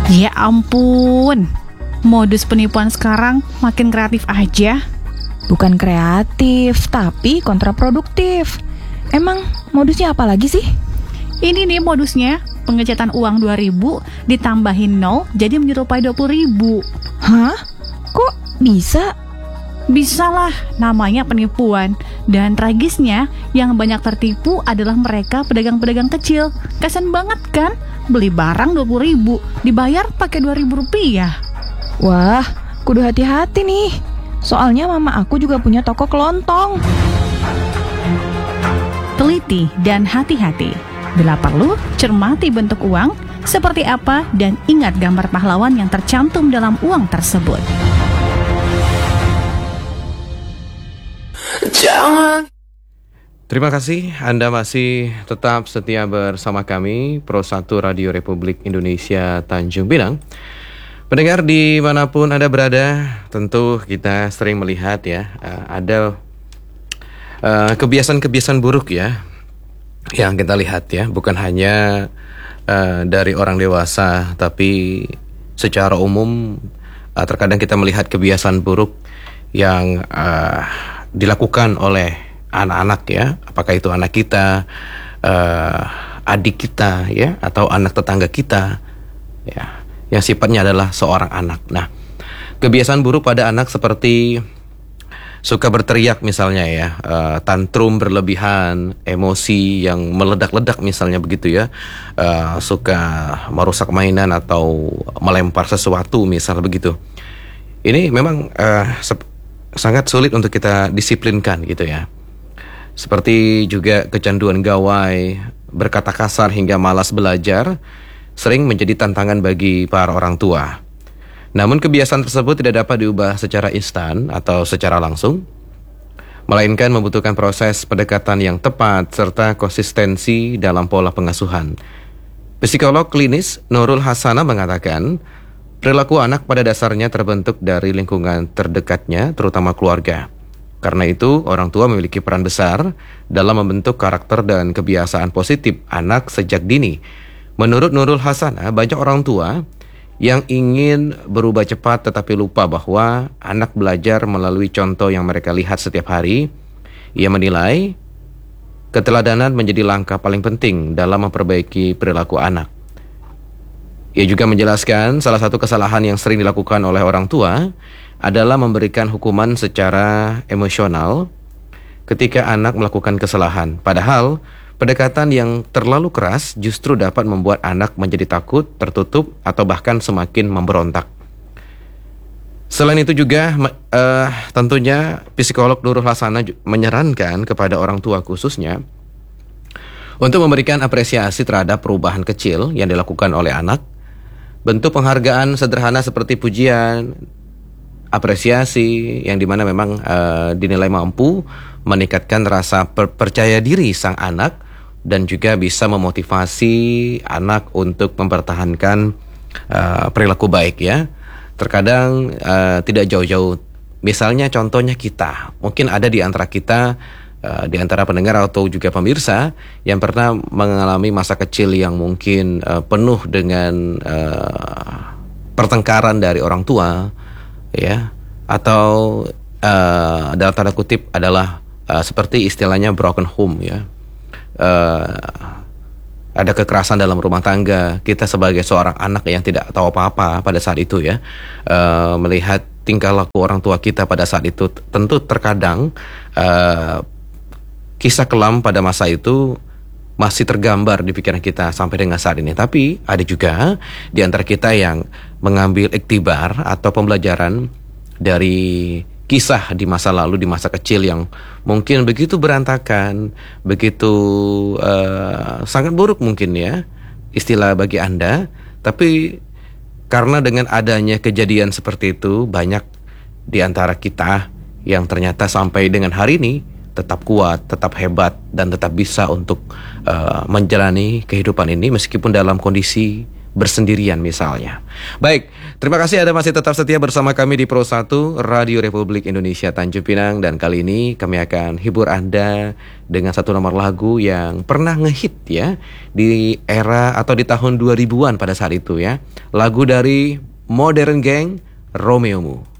Ya ampun, modus penipuan sekarang makin kreatif aja. Bukan kreatif, tapi kontraproduktif. Emang modusnya apa lagi sih? Ini nih modusnya, pengecetan uang 2.000 ditambahin 0 jadi menyerupai 20.000. Hah? Kok bisa? Bisa lah, namanya penipuan. Dan tragisnya, yang banyak tertipu adalah mereka pedagang-pedagang kecil. Kasian banget kan? Beli barang 20.000, dibayar pakai 2.000 rupiah. Wah, kudu hati-hati nih. Soalnya mama aku juga punya toko kelontong. Teliti dan hati-hati. Bila perlu, cermati bentuk uang, seperti apa, dan ingat gambar pahlawan yang tercantum dalam uang tersebut. Jangan. Terima kasih Anda masih tetap setia bersama kami Pro 1 Radio Republik Indonesia Tanjung Pinang. Pendengar dimanapun Anda berada, tentu kita sering melihat ya, ada kebiasaan-kebiasaan buruk ya yang kita lihat ya, bukan hanya dari orang dewasa, tapi secara umum terkadang kita melihat kebiasaan buruk yang dilakukan oleh anak-anak ya, apakah itu anak kita, adik kita ya, atau anak tetangga kita ya, yang sifatnya adalah seorang anak. Nah, kebiasaan buruk pada anak seperti suka berteriak misalnya ya, tantrum berlebihan, emosi yang meledak-ledak misalnya begitu ya, suka merusak mainan atau melempar sesuatu misal begitu. Ini memang sangat sulit untuk kita disiplinkan gitu ya. Seperti juga kecanduan gawai, berkata kasar hingga malas belajar, sering menjadi tantangan bagi para orang tua. Namun kebiasaan tersebut tidak dapat diubah secara instan atau secara langsung, melainkan membutuhkan proses pendekatan yang tepat serta konsistensi dalam pola pengasuhan. Psikolog klinis Nurul Hasanah mengatakan, perilaku anak pada dasarnya terbentuk dari lingkungan terdekatnya, terutama keluarga. Karena itu, orang tua memiliki peran besar dalam membentuk karakter dan kebiasaan positif anak sejak dini. Menurut Nurul Hasanah, banyak orang tua yang ingin berubah cepat tetapi lupa bahwa anak belajar melalui contoh yang mereka lihat setiap hari. Ia menilai keteladanan menjadi langkah paling penting dalam memperbaiki perilaku anak. Ia juga menjelaskan salah satu kesalahan yang sering dilakukan oleh orang tua adalah memberikan hukuman secara emosional ketika anak melakukan kesalahan. Padahal pendekatan yang terlalu keras justru dapat membuat anak menjadi takut, tertutup, atau bahkan semakin memberontak. Selain itu juga tentunya psikolog Nurul Hasanah menyarankan kepada orang tua khususnya untuk memberikan apresiasi terhadap perubahan kecil yang dilakukan oleh anak. Bentuk penghargaan sederhana seperti pujian, apresiasi yang dimana memang dinilai mampu meningkatkan rasa percaya diri sang anak dan juga bisa memotivasi anak untuk mempertahankan perilaku baik ya. Terkadang tidak jauh-jauh, misalnya contohnya kita, mungkin ada di antara kita, di antara pendengar atau juga pemirsa yang pernah mengalami masa kecil yang mungkin penuh dengan pertengkaran dari orang tua ya, atau dalam tanda kutip adalah seperti istilahnya broken home ya. Ada kekerasan dalam rumah tangga. Kita sebagai seorang anak yang tidak tahu apa-apa pada saat itu ya, melihat tingkah laku orang tua kita pada saat itu, tentu terkadang kisah kelam pada masa itu masih tergambar di pikiran kita sampai dengan saat ini. Tapi ada juga di antara kita yang mengambil iktibar atau pembelajaran dari kisah di masa lalu, di masa kecil yang mungkin begitu berantakan, begitu sangat buruk mungkin ya, istilah bagi Anda. Tapi karena dengan adanya kejadian seperti itu, banyak di antara kita yang ternyata sampai dengan hari ini tetap kuat, tetap hebat, dan tetap bisa untuk menjalani kehidupan ini meskipun dalam kondisi bersendirian misalnya. Baik, terima kasih Anda masih tetap setia bersama kami di Pro 1 Radio Republik Indonesia Tanjung Pinang. Dan kali ini kami akan hibur Anda dengan satu nomor lagu yang pernah ngehit ya di era atau di tahun 2000-an pada saat itu ya. Lagu dari Modern Gang, Romeo Mu.